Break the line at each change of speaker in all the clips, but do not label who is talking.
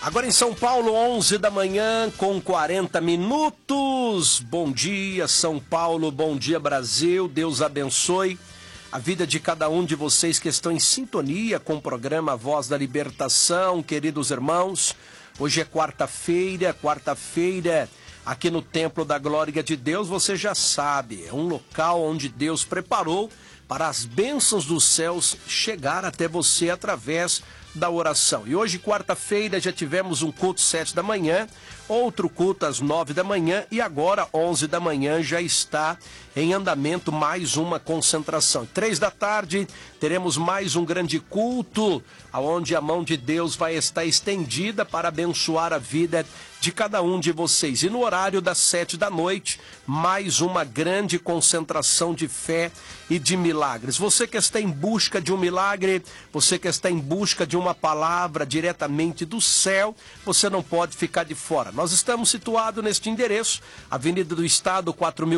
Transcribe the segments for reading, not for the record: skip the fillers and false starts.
Agora em São Paulo, 11 da manhã, com 40 minutos. Bom dia, São Paulo. Bom dia, Brasil. Deus abençoe a vida de cada um de vocês que estão em sintonia com o programa Voz da Libertação, queridos irmãos. Hoje é quarta-feira aqui no Templo da Glória de Deus, você já sabe, é um local onde Deus preparou para as bênçãos dos céus chegar até você através da oração. E hoje, quarta-feira, já tivemos um culto 7 da manhã, outro culto às 9 da manhã e agora, 11 da manhã, já está em andamento mais uma concentração. 3 da tarde, teremos mais um grande culto, onde a mão de Deus vai estar estendida para abençoar a vida de cada um de vocês. E no horário das 7 da noite, mais uma grande concentração de fé e de milagres. Você que está em busca de um milagre, você que está em busca de uma palavra diretamente do céu, você não pode ficar de fora. Nós estamos situados neste endereço, Avenida do Estado,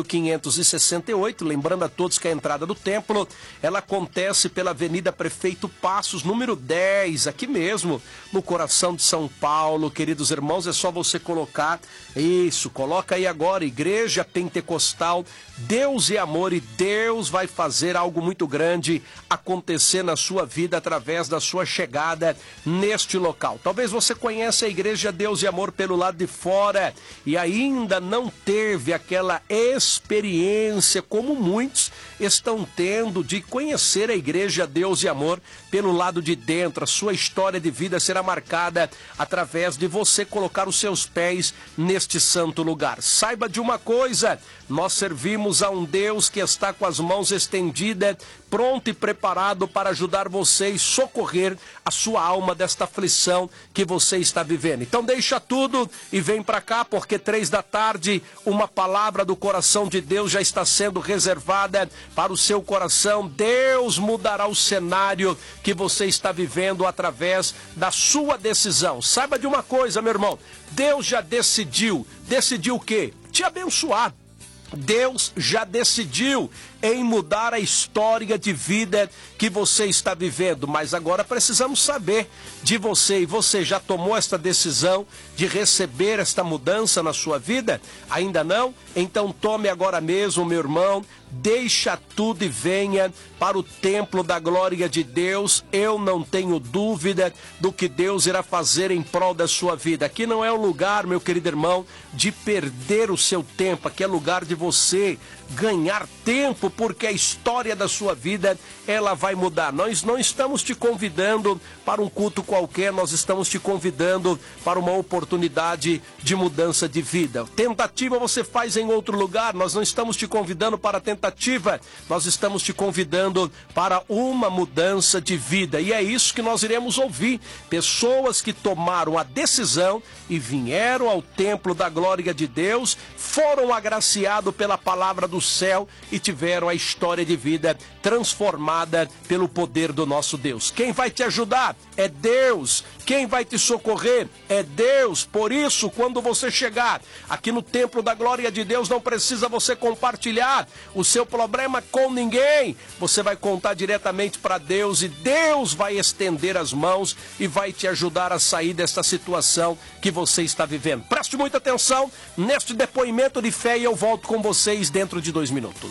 4.568, lembrando a todos que a entrada do templo, ela acontece pela Avenida Prefeito Passos, número 10, aqui mesmo, no coração de São Paulo. Queridos irmãos, é só você colocar isso, coloca aí agora, Igreja Pentecostal, Deus e Amor, e Deus vai fazer algo muito grande acontecer na sua vida através da sua chegada neste local. Talvez você conheça a Igreja Deus e Amor pelo lado de fora e ainda não teve aquela experiência como muitos estão tendo de conhecer a Igreja Deus e Amor pelo lado de dentro. A sua história de vida será marcada através de você colocar os seus pés neste santo lugar. Saiba de uma coisa, nós servimos a um Deus que está com as mãos estendidas, pronto e preparado para ajudar você e socorrer a sua alma desta aflição que você está vivendo. Então deixa tudo e vem para cá, porque 3 da tarde, uma palavra do coração de Deus já está sendo reservada para o seu coração. Deus mudará o cenário que você está vivendo através da sua decisão. Saiba de uma coisa, meu irmão, Deus já decidiu o quê? Te abençoar. Deus já decidiu em mudar a história de vida que você está vivendo, mas agora precisamos saber de você. E você já tomou esta decisão de receber esta mudança na sua vida? Ainda não? Então tome agora mesmo, meu irmão, deixa tudo e venha para o templo da glória de Deus. Eu não tenho dúvida do que Deus irá fazer em prol da sua vida. Aqui não é um lugar, meu querido irmão, de perder o seu tempo. Aqui é lugar de você ganhar tempo, porque a história da sua vida, ela vai mudar. Nós não estamos te convidando para um culto qualquer, nós estamos te convidando para uma oportunidade de mudança de vida. Tentativa você faz em outro lugar, nós não estamos te convidando para tentativa, nós estamos te convidando para uma mudança de vida. E é isso que nós iremos ouvir. Pessoas que tomaram a decisão e vieram ao templo da glória de Deus, foram agraciados pela palavra do céu e tiveram a história de vida transformada pelo poder do nosso Deus. Quem vai te ajudar? É Deus. Quem vai te socorrer? É Deus. Por isso, quando você chegar aqui no templo da glória de Deus, não precisa você compartilhar o seu problema com ninguém. Você vai contar diretamente para Deus e Deus vai estender as mãos e vai te ajudar a sair desta situação que você está vivendo. Preste muita atenção neste depoimento de fé e eu volto com vocês dentro de 2 minutos.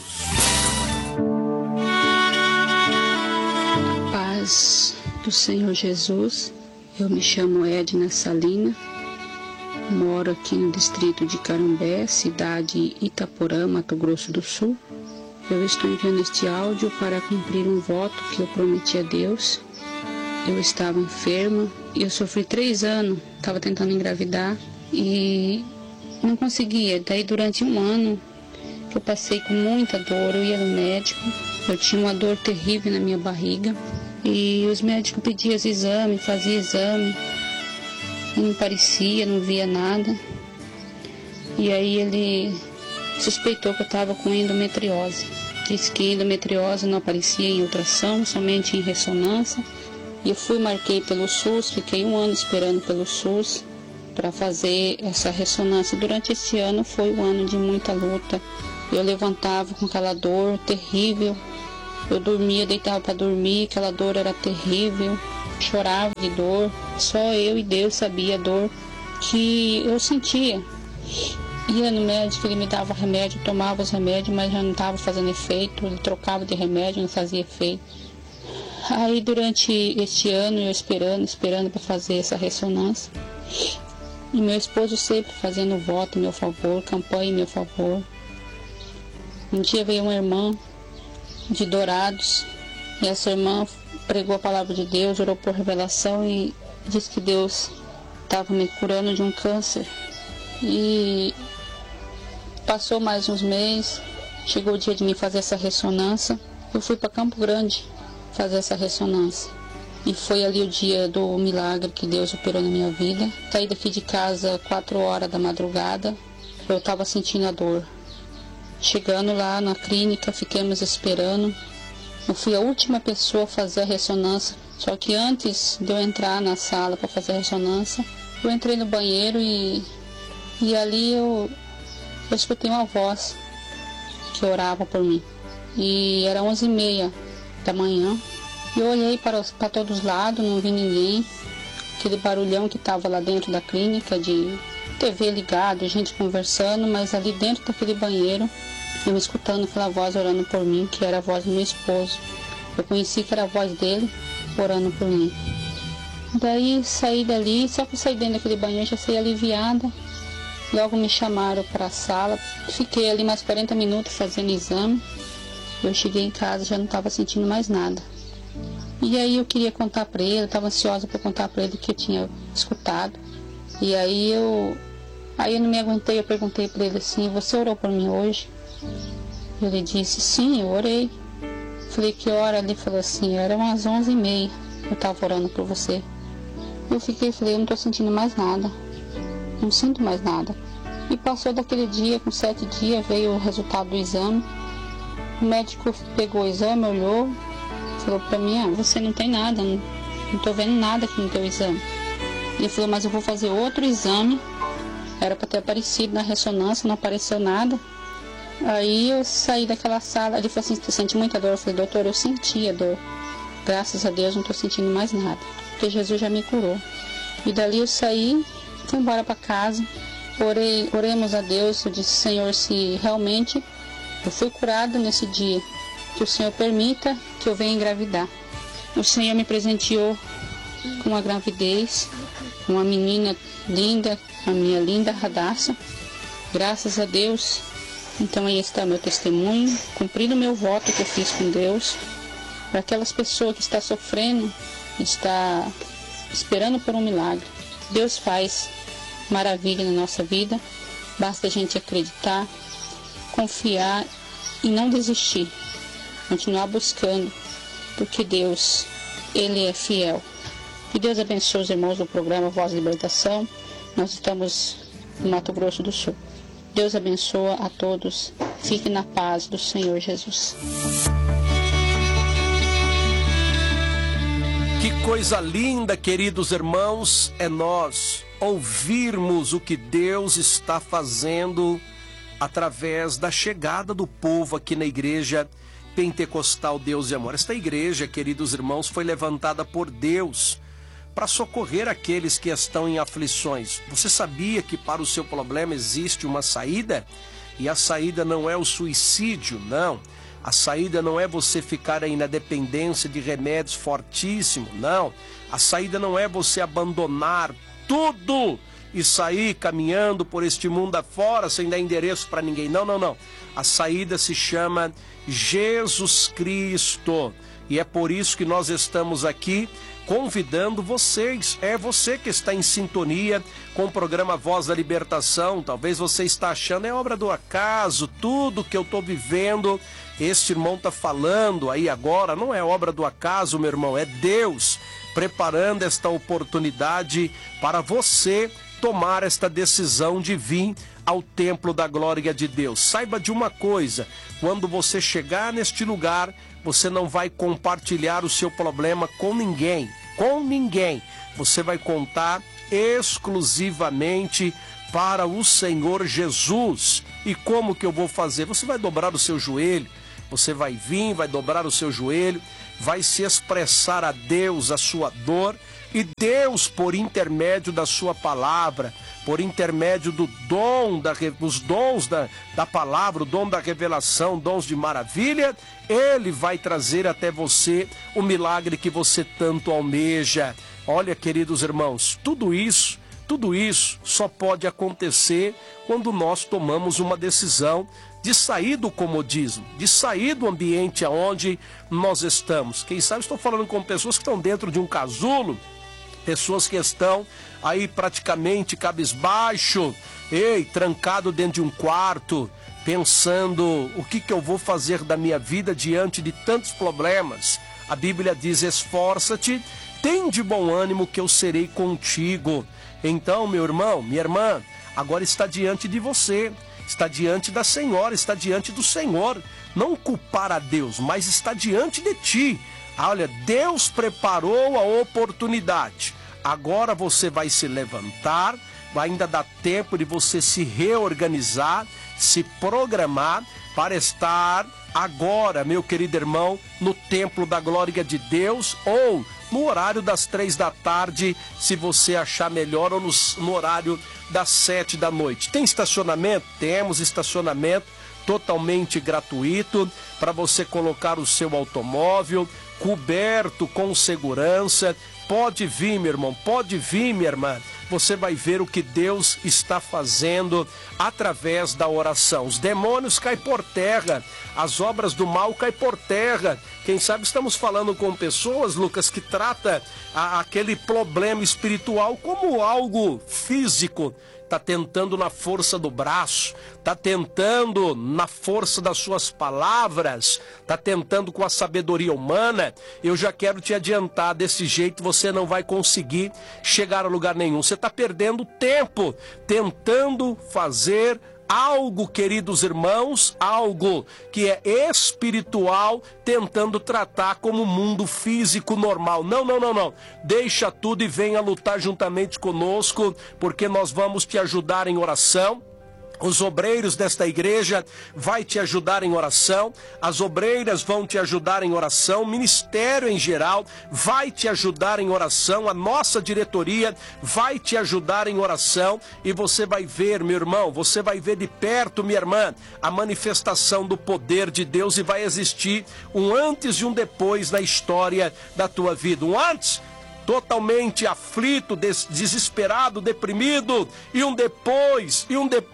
Paz do Senhor Jesus. Eu me chamo Edna Salina, moro aqui no distrito de Carambé, cidade Itaporã, Mato Grosso do Sul. Eu estou enviando este áudio para cumprir um voto que eu prometi a Deus. Eu estava enferma e eu sofri 3 anos, estava tentando engravidar e não conseguia. Daí durante 1 ano eu passei com muita dor, eu ia no médico, eu tinha uma dor terrível na minha barriga. E os médicos pediam os exames, faziam exame, e não parecia, não via nada. E aí ele suspeitou que eu estava com endometriose. Disse que endometriose não aparecia em ultrassom, somente em ressonância. E eu fui, marquei pelo SUS, fiquei 1 ano esperando pelo SUS para fazer essa ressonância. Durante esse ano foi um ano de muita luta. Eu levantava com aquela dor terrível. Eu dormia, deitava para dormir, aquela dor era terrível. chorava de dor. Só eu e Deus sabia a dor que eu sentia. Ia no médico, ele me dava remédio, tomava os remédios, mas já não estava fazendo efeito. Ele trocava de remédio, não fazia efeito. Aí durante este ano eu esperando para fazer essa ressonância. E meu esposo sempre fazendo voto em meu favor, campanha em meu favor. Um dia veio uma irmã de Dourados, e essa irmã pregou a palavra de Deus, orou por revelação e disse que Deus estava me curando de um câncer. E passou mais uns meses, chegou o dia de me fazer essa ressonância. Eu fui para Campo Grande fazer essa ressonância. E foi ali o dia do milagre que Deus operou na minha vida. Saí daqui de casa 4 horas da madrugada, eu estava sentindo a dor. Chegando lá na clínica, ficamos esperando. Eu fui a última pessoa a fazer a ressonância. Só que antes de eu entrar na sala para fazer a ressonância, eu entrei no banheiro e ali eu escutei uma voz que orava por mim. E era 11h30 da manhã. E eu olhei para todos os lados, não vi ninguém. Aquele barulhão que estava lá dentro da clínica, de TV ligado, gente conversando, mas ali dentro daquele banheiro, eu escutando aquela voz orando por mim, que era a voz do meu esposo. Eu conheci que era a voz dele orando por mim. Daí saí dali, só que eu saí dentro daquele banheiro, já saí aliviada. Logo me chamaram para a sala, fiquei ali mais 40 minutos fazendo exame. Eu cheguei em casa, já não estava sentindo mais nada. E aí eu queria contar para ele, eu estava ansiosa para contar para ele o que eu tinha escutado. E aí eu não me aguentei, eu perguntei para ele assim: você orou por mim hoje? Ele disse: sim, eu orei. Falei: que hora? Ele falou assim: eram umas 11h30, eu estava orando por você. Eu falei: eu não estou sentindo mais nada, não sinto mais nada. E passou daquele dia, com 7 dias, veio o resultado do exame. O médico pegou o exame, olhou, falou para mim: você não tem nada, não estou vendo nada aqui no teu exame. Ele falou: mas eu vou fazer outro exame. Era para ter aparecido na ressonância, não apareceu nada. Aí eu saí daquela sala, ele falou assim: você sente muita dor? Eu falei: doutor, eu senti a dor. Graças a Deus não estou sentindo mais nada, porque Jesus já me curou. E dali eu saí, fui embora para casa, oremos a Deus. Eu disse: Senhor, se realmente eu fui curado nesse dia, que o Senhor permita que eu venha engravidar. O Senhor me presenteou com uma gravidez, uma menina linda, a minha linda Radassa. Graças a Deus. Então aí está meu testemunho, cumprindo o meu voto que eu fiz com Deus. Para aquelas pessoas que estão sofrendo, está esperando por um milagre. Deus faz maravilha na nossa vida. Basta a gente acreditar, confiar e não desistir. Continuar buscando, porque Deus, Ele é fiel. Que Deus abençoe os irmãos do programa Voz da Libertação. Nós estamos no Mato Grosso do Sul. Deus abençoa a todos. Fique na paz do Senhor Jesus.
Que coisa linda, queridos irmãos, é nós ouvirmos o que Deus está fazendo através da chegada do povo aqui na igreja Pentecostal Deus e Amor. Esta igreja, queridos irmãos, foi levantada por Deus para socorrer aqueles que estão em aflições. Você sabia que para o seu problema existe uma saída? E a saída não é o suicídio, não. A saída não é você ficar aí na dependência de remédios fortíssimos, não. A saída não é você abandonar tudo e sair caminhando por este mundo afora sem dar endereço para ninguém. Não, não, não. A saída se chama Jesus Cristo. E é por isso que nós estamos aqui convidando vocês. É você que está em sintonia com o programa Voz da Libertação. Talvez você está achando, é obra do acaso, tudo que eu estou vivendo, este irmão está falando aí agora, não é obra do acaso, meu irmão, é Deus preparando esta oportunidade para você tomar esta decisão de vir ao templo da glória de Deus. Saiba de uma coisa: quando você chegar neste lugar, você não vai compartilhar o seu problema com ninguém, Você vai contar exclusivamente para o Senhor Jesus. E como que eu vou fazer? Você vai dobrar o seu joelho, você vai vir, vai dobrar o seu joelho, vai se expressar a Deus a sua dor, e Deus, por intermédio da sua palavra, por intermédio do dom, os dons da palavra, o dom da revelação, dons de maravilha, Ele vai trazer até você o milagre que você tanto almeja. Olha, queridos irmãos, tudo isso só pode acontecer quando nós tomamos uma decisão de sair do comodismo, de sair do ambiente onde nós estamos. Quem sabe estou falando com pessoas que estão dentro de um casulo, pessoas que estão aí praticamente cabisbaixo, trancado dentro de um quarto, pensando o que eu vou fazer da minha vida diante de tantos problemas. A Bíblia diz: esforça-te, tem de bom ânimo que eu serei contigo. Então, meu irmão, minha irmã, agora está diante de você, está diante da Senhora, está diante do Senhor. Não culpar a Deus, mas está diante de ti. Olha, Deus preparou a oportunidade. Agora você vai se levantar, vai ainda dar tempo de você se reorganizar, se programar para estar agora, meu querido irmão, no templo da glória de Deus, ou no horário das 3 da tarde, se você achar melhor, ou no horário das 7 da noite. Tem estacionamento? Temos estacionamento totalmente gratuito para você colocar o seu automóvel coberto com segurança. Pode vir, meu irmão, pode vir, minha irmã. Você vai ver o que Deus está fazendo através da oração. Os demônios caem por terra, as obras do mal caem por terra. Quem sabe estamos falando com pessoas, Lucas, que trata aquele problema espiritual como algo físico. Está tentando na força do braço, está tentando na força das suas palavras, está tentando com a sabedoria humana. Eu já quero te adiantar, desse jeito você não vai conseguir chegar a lugar nenhum. Você está perdendo tempo tentando fazer algo, queridos irmãos, algo que é espiritual, tentando tratar como mundo físico normal. Não. Deixa tudo e venha lutar juntamente conosco, porque nós vamos te ajudar em oração. Os obreiros desta igreja vai te ajudar em oração, as obreiras vão te ajudar em oração, o ministério em geral vai te ajudar em oração, a nossa diretoria vai te ajudar em oração, e você vai ver, meu irmão, você vai ver de perto, minha irmã, a manifestação do poder de Deus, e vai existir um antes e um depois na história da tua vida. Um antes totalmente aflito, desesperado, deprimido, e um depois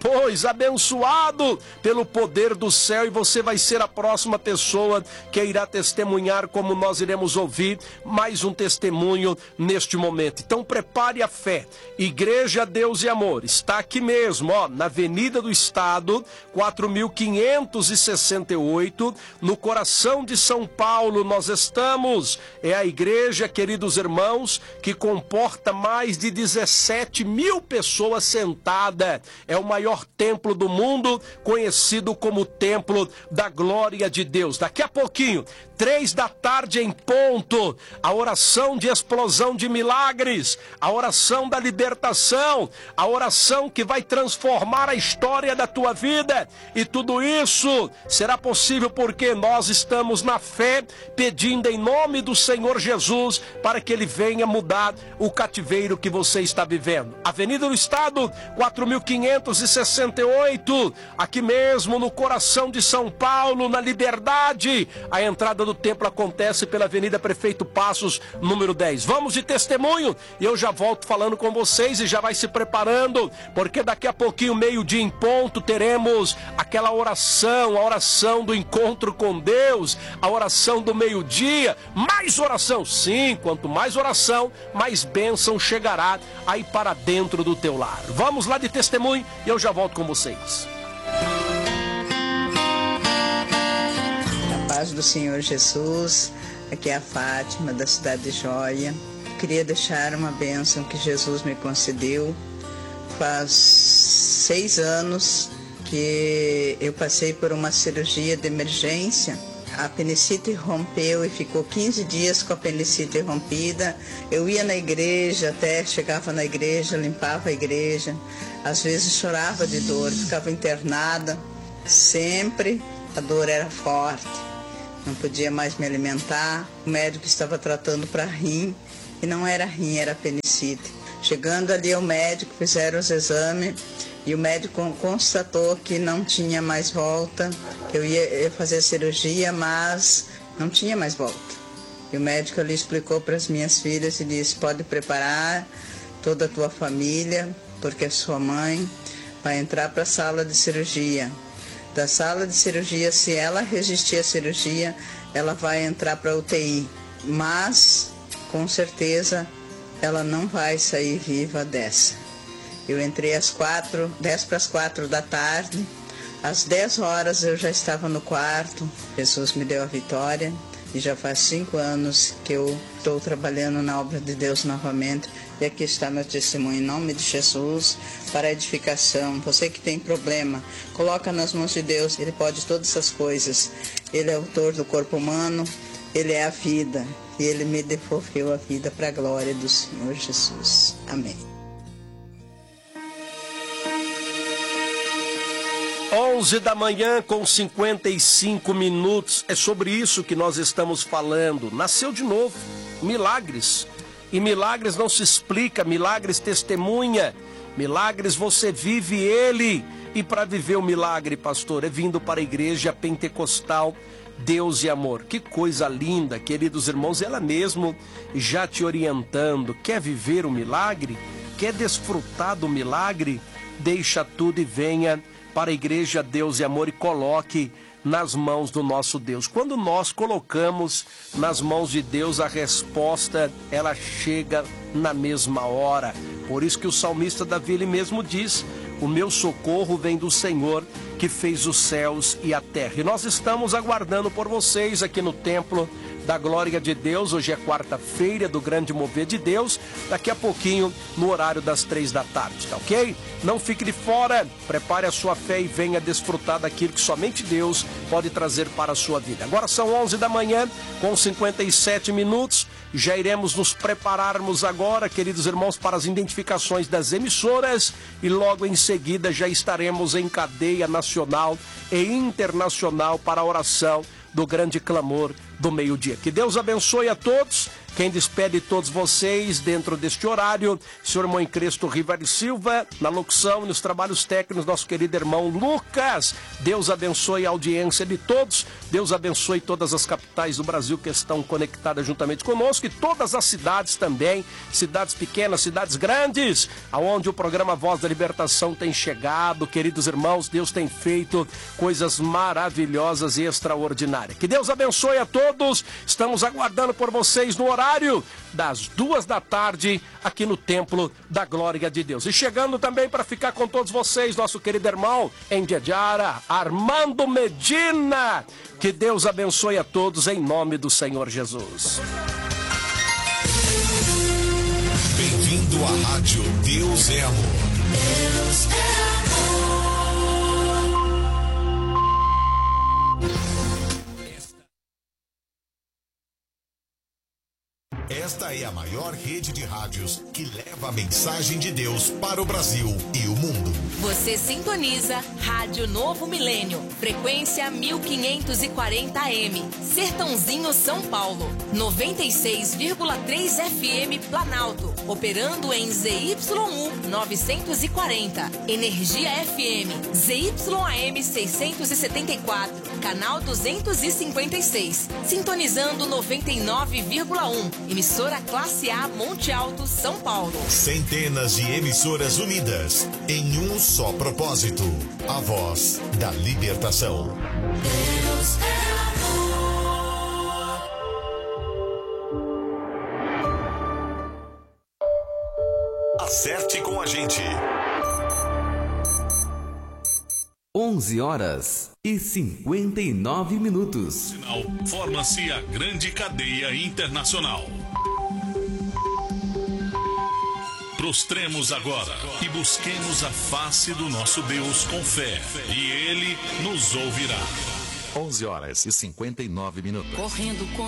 abençoado pelo poder do céu, e você vai ser a próxima pessoa que irá testemunhar, como nós iremos ouvir mais um testemunho neste momento. Então prepare a fé. Igreja Deus e Amor está aqui mesmo, na Avenida do Estado, 4568, no coração de São Paulo. Nós estamos, é a igreja, queridos irmãos, que comporta mais de 17 mil pessoas sentadas. É o maior templo do mundo, conhecido como Templo da Glória de Deus. Daqui a pouquinho, 3 da tarde em ponto, a oração de explosão de milagres, a oração da libertação, a oração que vai transformar a história da tua vida. E tudo isso será possível porque nós estamos na fé, pedindo em nome do Senhor Jesus, para que Ele venha mudar o cativeiro que você está vivendo. Avenida do Estado, 4568, aqui mesmo no coração de São Paulo, na Liberdade. A entrada do templo acontece pela Avenida Prefeito Passos, número 10. Vamos de testemunho, e eu já volto falando com vocês, e já vai se preparando, porque daqui a pouquinho, meio-dia em ponto, teremos aquela oração, a oração do encontro com Deus, a oração do meio-dia. Mais oração, sim, quanto mais oração, mais bênção chegará aí para dentro do teu lar. Vamos lá de testemunho, e eu já volto com vocês.
A paz do Senhor Jesus, aqui é a Fátima, da cidade de Joia. Queria deixar uma bênção que Jesus me concedeu. Faz 6 anos que eu passei por uma cirurgia de emergência. A apendicite rompeu e ficou 15 dias com a apendicite rompida. Eu ia na igreja, até chegava na igreja, limpava a igreja. Às vezes chorava de dor, ficava internada. Sempre a dor era forte. não podia mais me alimentar. O médico estava tratando para rim, e não era rim, era apendicite. Chegando ali ao médico, fizeram os exames, e o médico constatou que não tinha mais volta. Eu ia fazer a cirurgia, mas não tinha mais volta. E o médico ali explicou para as minhas filhas e disse: pode preparar toda a tua família, porque a sua mãe vai entrar para a sala de cirurgia. Da sala de cirurgia, se ela resistir à cirurgia, ela vai entrar para a UTI. Mas, com certeza, ela não vai sair viva dessa. Eu entrei às 10 para as 4 da tarde. Às 10 horas eu já estava no quarto. Jesus me deu a vitória. E já faz 5 anos que eu estou trabalhando na obra de Deus novamente. E aqui está meu testemunho em nome de Jesus, para a edificação. Você que tem problema, coloca nas mãos de Deus. Ele pode todas essas coisas. Ele é autor do corpo humano, Ele é a vida. E Ele me devolveu a vida para a glória do Senhor Jesus. Amém.
11 da manhã com 55 minutos. É sobre isso que nós estamos falando. Nasceu de novo. Milagres. E milagres não se explica, milagres testemunha. Milagres você vive ele. E para viver o milagre, pastor, é vindo para a igreja pentecostal Deus e Amor. Que coisa linda, queridos irmãos. Ela mesmo já te orientando. Quer viver o milagre? Quer desfrutar do milagre? Deixa tudo e venha para a igreja Deus e Amor e coloque nas mãos do nosso Deus. Quando nós colocamos nas mãos de Deus, a resposta, ela chega na mesma hora. Por isso que o salmista Davi, ele mesmo diz: o meu socorro vem do Senhor, que fez os céus e a terra. E nós estamos aguardando por vocês aqui no Templo da Glória de Deus. Hoje é quarta-feira do Grande Mover de Deus. Daqui a pouquinho, no horário das 3 da tarde, tá ok? Não fique de fora, prepare a sua fé e venha desfrutar daquilo que somente Deus pode trazer para a sua vida. Agora são 11 da manhã, com 57 minutos. Já iremos nos prepararmos agora, queridos irmãos, para as identificações das emissoras e logo em seguida já estaremos em cadeia nacional e internacional para a oração do grande clamor do meio-dia. Que Deus abençoe a todos. Quem despede todos vocês dentro deste horário, senhor irmão Cristo Rivari Silva, na locução e nos trabalhos técnicos, nosso querido irmão Lucas. Deus abençoe a audiência de todos. Deus abençoe todas as capitais do Brasil que estão conectadas juntamente conosco e todas as cidades também, cidades pequenas, cidades grandes, aonde o programa Voz da Libertação tem chegado. Queridos irmãos, Deus tem feito coisas maravilhosas e extraordinárias. Que Deus abençoe a todos. Estamos aguardando por vocês no horário das 2 da tarde aqui no Templo da Glória de Deus. E chegando também para ficar com todos vocês, nosso querido irmão em Diadiara, Armando Medina. Que Deus abençoe a todos em nome do Senhor Jesus.
Bem-vindo à Rádio Deus é Amor. Deus é amor. Esta é a maior rede de rádios que leva a mensagem de Deus para o Brasil e o mundo.
Você sintoniza Rádio Novo Milênio, frequência 1540 AM, Sertãozinho, São Paulo, 96,3 FM Planalto, operando em ZYU 940, Energia FM, ZYAM 674, canal 256, sintonizando 99,1, emissora Classe A Monte Alto, São Paulo.
Centenas de emissoras unidas em um só propósito: a voz da libertação. Deus é amor. Acerte com a gente.
11 horas e 59 minutos.
Forma-se a grande cadeia internacional. Prostremos agora e busquemos a face do nosso Deus com fé, e Ele nos ouvirá.
11 horas e 59 minutos.
Correndo com